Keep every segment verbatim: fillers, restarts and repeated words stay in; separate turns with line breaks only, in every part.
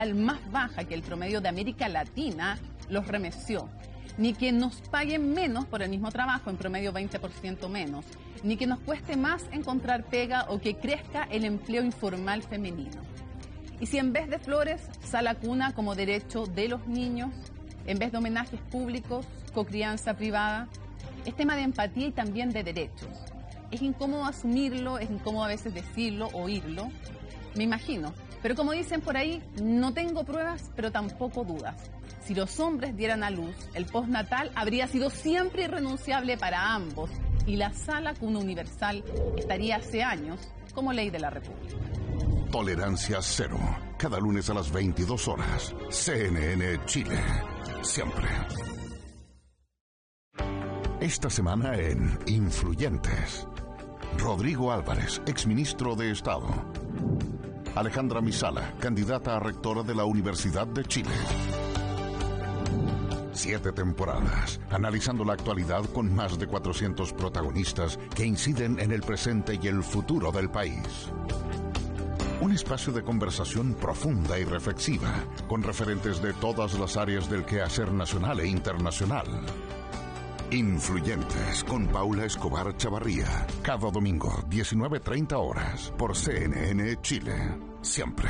más baja que el promedio de América Latina los remeció. Ni que nos paguen menos por el mismo trabajo, en promedio veinte por ciento menos, ni que nos cueste más encontrar pega o que crezca el empleo informal femenino. Y si en vez de flores, sala cuna como derecho de los niños, en vez de homenajes públicos, cocrianza privada, es tema de empatía y también de derechos. Es incómodo asumirlo, es incómodo a veces decirlo, oírlo, me imagino. Pero como dicen por ahí, no tengo pruebas, pero tampoco dudas. Si los hombres dieran a luz, el postnatal habría sido siempre irrenunciable para ambos y la sala cuna universal estaría hace años como ley de la República.
Tolerancia cero. Cada lunes a las veintidós horas. C N N Chile. Siempre. Esta semana en Influyentes. Rodrigo Álvarez, exministro de Estado. Alejandra Misala, candidata a rectora de la Universidad de Chile. Siete temporadas, analizando la actualidad con más de cuatrocientos protagonistas que inciden en el presente y el futuro del país. Un espacio de conversación profunda y reflexiva, con referentes de todas las áreas del quehacer nacional e internacional. Influyentes, con Paula Escobar Chavarría. Cada domingo, diecinueve treinta horas, por C N N Chile. Siempre.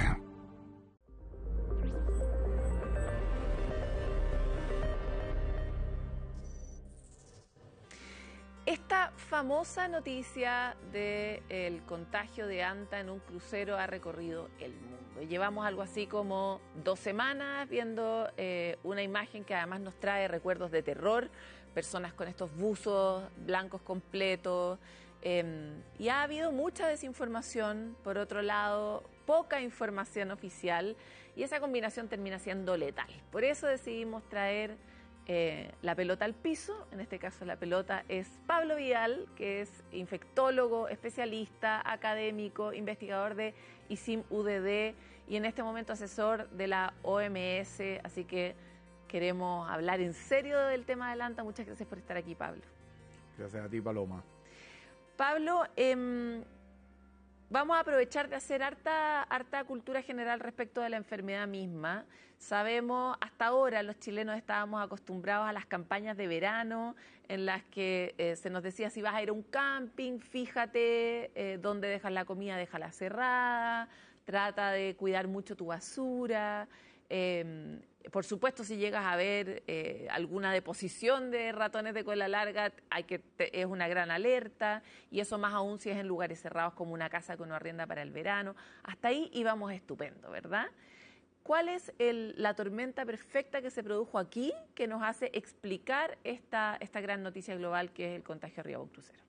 Esta famosa noticia del contagio de Anta en un crucero ha recorrido el mundo. Llevamos algo así como dos semanas viendo eh, una imagen que además nos trae recuerdos de terror, personas con estos buzos blancos completos, eh, y ha habido mucha desinformación, por otro lado, poca información oficial, y esa combinación termina siendo letal. Por eso decidimos traer Eh, la pelota al piso. En este caso la pelota es Pablo Vidal, que es infectólogo, especialista, académico, investigador de I C I M U D D y en este momento asesor de la O M S, así que queremos hablar en serio del tema del Anta. Muchas gracias por estar aquí, Pablo.
Gracias a ti, Paloma.
Pablo, eh, vamos a aprovechar de hacer harta, harta cultura general respecto de la enfermedad misma. Sabemos, hasta ahora los chilenos estábamos acostumbrados a las campañas de verano en las que eh, se nos decía si vas a ir a un camping, fíjate eh, dónde dejas la comida, déjala cerrada, trata de cuidar mucho tu basura. Eh, por supuesto, si llegas a ver eh, alguna deposición de ratones de cola larga, hay que te, es una gran alerta, y eso más aún si es en lugares cerrados como una casa que uno arrienda para el verano. Hasta ahí íbamos estupendo, ¿verdad? ¿Cuál es el, la tormenta perfecta que se produjo aquí que nos hace explicar esta, esta gran noticia global que es el contagio arriba de un crucero?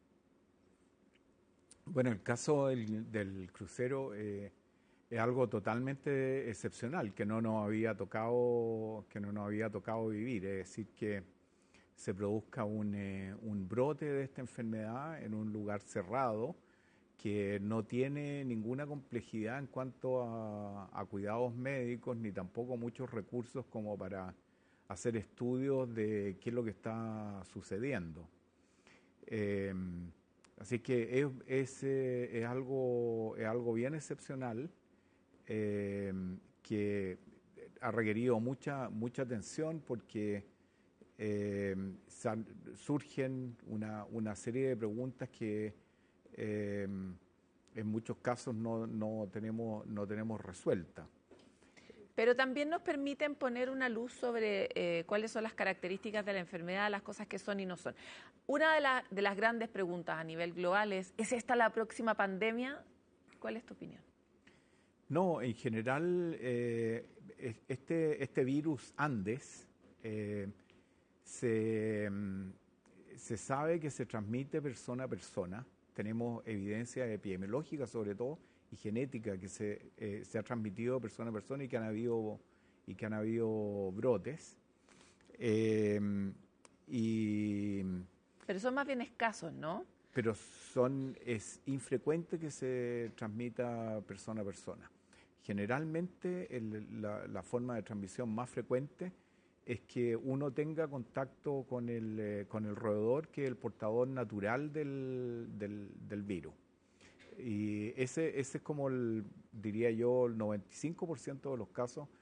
Bueno, el caso del, del crucero eh, es algo totalmente excepcional que no nos había tocado, que no nos había tocado vivir. Es decir, que se produzca un, eh, un brote de esta enfermedad en un lugar cerrado que no tiene ninguna complejidad en cuanto a, a cuidados médicos, ni tampoco muchos recursos como para hacer estudios de qué es lo que está sucediendo. Eh, así que es, es, eh, es, algo, es algo bien excepcional eh, que ha requerido mucha, mucha atención porque eh, surgen una, una serie de preguntas que Eh, en muchos casos no, no, tenemos, no tenemos resuelta.
Pero también nos permiten poner una luz sobre eh, cuáles son las características de la enfermedad, las cosas que son y no son. Una de, la, de las grandes preguntas a nivel global es, ¿es esta la próxima pandemia? ¿Cuál es tu opinión?
No, en general, eh, este, este virus Andes eh, se, se sabe que se transmite persona a persona. Tenemos evidencia epidemiológica sobre todo y genética que se, eh, se ha transmitido persona a persona y que han habido, y que han habido brotes. Eh, y,
Pero son más bien escasos, ¿no?
Pero son, es infrecuente que se transmita persona a persona. Generalmente el, la, la forma de transmisión más frecuente es que uno tenga contacto con el, eh, con el roedor, que es el portador natural del, del, del virus. Y ese, ese es como, el, diría yo, el noventa y cinco por ciento de los casos